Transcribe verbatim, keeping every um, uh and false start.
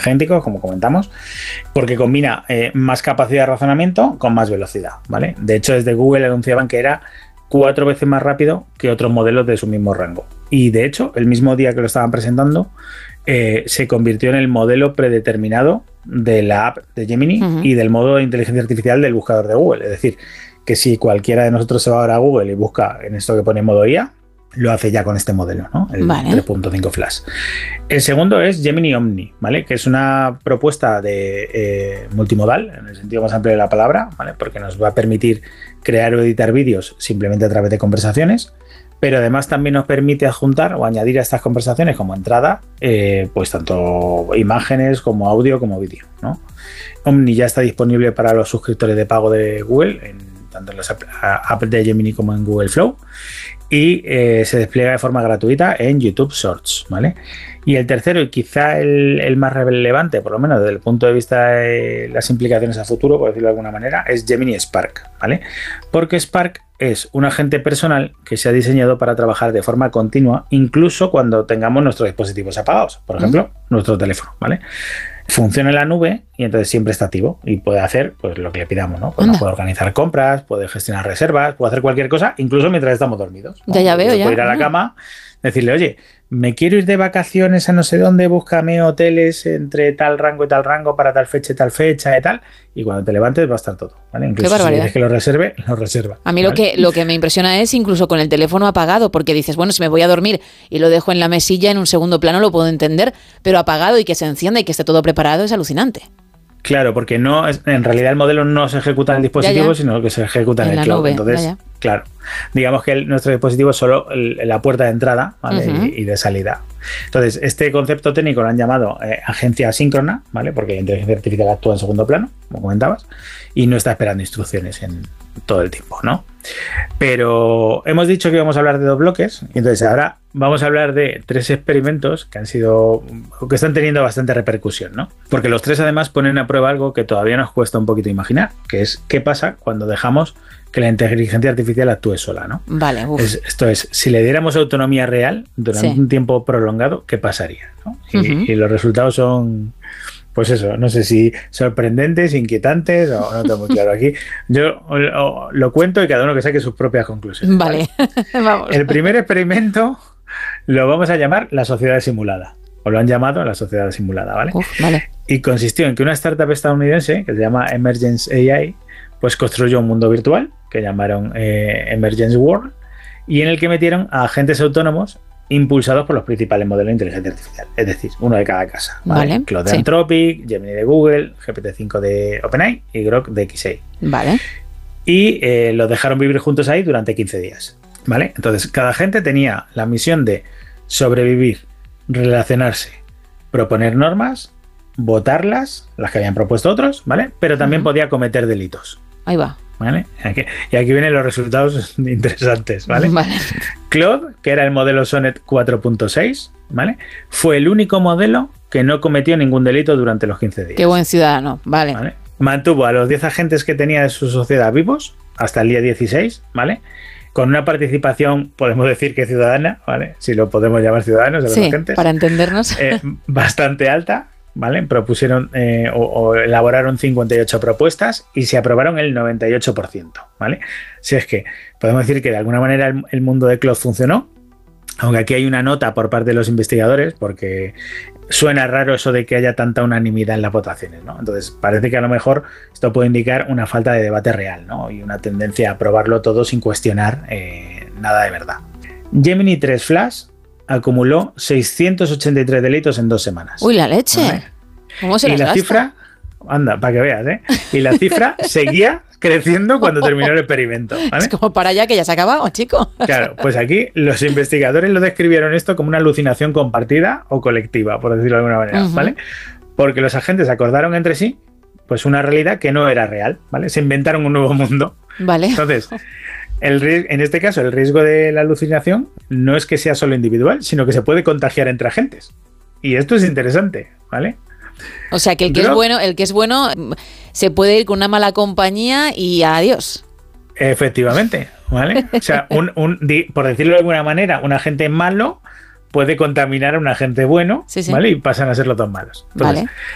magénticos, como comentamos, porque combina eh, más capacidad de razonamiento con más velocidad, ¿vale? De hecho, desde Google anunciaban que era cuatro veces más rápido que otros modelos de su mismo rango. Y de hecho, el mismo día que lo estaban presentando, eh, se convirtió en el modelo predeterminado de la app de Gemini uh-huh. y del modo de inteligencia artificial del buscador de Google. Es decir, que si cualquiera de nosotros se va ahora a Google y busca en esto que pone modo I A, lo hace ya con este modelo, ¿no? El vale. tres punto cinco Flash. El segundo es Gemini Omni, ¿vale? Que es una propuesta de eh, multimodal, en el sentido más amplio de la palabra, ¿vale? Porque nos va a permitir crear o editar vídeos simplemente a través de conversaciones, pero además también nos permite adjuntar o añadir a estas conversaciones como entrada, eh, pues tanto imágenes como audio como vídeo, ¿no? Omni ya está disponible para los suscriptores de pago de Google, en, tanto en las apps de Gemini como en Google Flow, y eh, se despliega de forma gratuita en YouTube Shorts, ¿vale? Y el tercero, y quizá el, el más relevante, por lo menos desde el punto de vista de las implicaciones a futuro, por decirlo de alguna manera, es Gemini Spark, ¿vale? Porque Spark es un agente personal que se ha diseñado para trabajar de forma continua, incluso cuando tengamos nuestros dispositivos apagados, por ejemplo, ¿Mm? nuestro teléfono, ¿vale? Funciona en la nube y entonces siempre está activo y puede hacer pues lo que le pidamos, ¿no? Pues puede organizar compras, puede gestionar reservas, puede hacer cualquier cosa, incluso mientras estamos dormidos, ¿no? Ya, ya veo, ya. Puede ir a la cama, decirle, oye, me quiero ir de vacaciones a no sé dónde, búscame hoteles entre tal rango y tal rango para tal fecha y tal fecha y tal, y cuando te levantes va a estar todo, ¿vale? Incluso Qué barbaridad. Si dices que lo reserve, lo reserva. A mí ¿vale? lo que, lo que me impresiona es incluso con el teléfono apagado, porque dices, bueno, si me voy a dormir y lo dejo en la mesilla en un segundo plano lo puedo entender, pero apagado y que se encienda y que esté todo preparado es alucinante. Claro, porque no es, en realidad el modelo no se ejecuta en el dispositivo, ya, ya. sino que se ejecuta en, en el cloud. Nube. Entonces, ya, ya. claro, digamos que el, nuestro dispositivo es solo el, la puerta de entrada, ¿vale? uh-huh. y, y de salida. Entonces, este concepto técnico lo han llamado eh, agencia asíncrona, ¿vale? Porque la inteligencia artificial actúa en segundo plano, como comentabas, y no está esperando instrucciones en todo el tiempo, ¿no? Pero hemos dicho que íbamos a hablar de dos bloques, y entonces ahora vamos a hablar de tres experimentos que han sido, que están teniendo bastante repercusión, ¿no? Porque los tres además ponen a prueba algo que todavía nos cuesta un poquito imaginar, que es qué pasa cuando dejamos que la inteligencia artificial actúe sola, ¿no? Vale. Es, esto es, si le diéramos autonomía real durante sí. un tiempo prolongado, ¿qué pasaría? ¿no? Y, uh-huh. y los resultados son, pues eso, no sé si sorprendentes, inquietantes, o no tengo muy claro aquí. Yo lo, lo cuento y cada uno que saque sus propias conclusiones. Vale, ¿vale? Vamos. El primer experimento lo vamos a llamar la sociedad simulada. O lo han llamado la sociedad simulada, ¿vale? Uf, vale. Y consistió en que una startup estadounidense que se llama Emergence A I pues construyó un mundo virtual que llamaron eh, Emergence World y en el que metieron a agentes autónomos impulsados por los principales modelos de inteligencia artificial, es decir, uno de cada casa, ¿vale? Vale, Claude de sí. Anthropic, Gemini de Google, G P T cinco de OpenAI y Grok de X A I. Vale. Y eh, los dejaron vivir juntos ahí durante quince días, ¿vale? Entonces, cada agente tenía la misión de sobrevivir, relacionarse, proponer normas, votarlas, las que habían propuesto otros, ¿vale? Pero también uh-huh. podía cometer delitos. Ahí va. ¿Vale? Aquí, y aquí vienen los resultados interesantes, ¿vale? Vale. Claude, que era el modelo Sonnet cuatro punto seis, ¿vale? Fue el único modelo que no cometió ningún delito durante los quince días. Qué buen ciudadano, vale. ¿Vale? Mantuvo a los diez agentes que tenía de su sociedad vivos hasta el día dieciséis, ¿vale? Con una participación, podemos decir que ciudadana, ¿vale? Si lo podemos llamar ciudadanos de los sí, agentes. Para entendernos. Eh, bastante alta. ¿Vale? Propusieron eh, o, o elaboraron cincuenta y ocho propuestas y se aprobaron el noventa y ocho por ciento, ¿vale? Si es que podemos decir que de alguna manera el, el mundo de Claude funcionó, aunque aquí hay una nota por parte de los investigadores porque suena raro eso de que haya tanta unanimidad en las votaciones, ¿no? Entonces parece que a lo mejor esto puede indicar una falta de debate real, ¿no? Y una tendencia a aprobarlo todo sin cuestionar eh, nada de verdad. Gemini tres Flash acumuló seiscientos ochenta y tres delitos en dos semanas. ¡Uy, la leche! ¿Vale? ¿Cómo se y las la gasta? cifra, anda, para que veas, ¿eh? Y la cifra seguía creciendo cuando terminó el experimento, ¿vale? Es como para allá que ya se ha acabado, chico. Claro, pues aquí los investigadores lo describieron esto como una alucinación compartida o colectiva, por decirlo de alguna manera, uh-huh. ¿vale? Porque los agentes acordaron entre sí pues una realidad que no era real, ¿vale? Se inventaron un nuevo mundo. Vale. Entonces, el, en este caso, el riesgo de la alucinación no es que sea solo individual, sino que se puede contagiar entre agentes. Y esto es interesante, ¿vale? O sea, que el que Grok, es bueno, el que es bueno se puede ir con una mala compañía y adiós. Efectivamente, ¿vale? O sea, un, un, por decirlo de alguna manera, un agente malo puede contaminar a un agente bueno, sí, sí. ¿vale? Y pasan a ser los dos malos. Entonces, vale.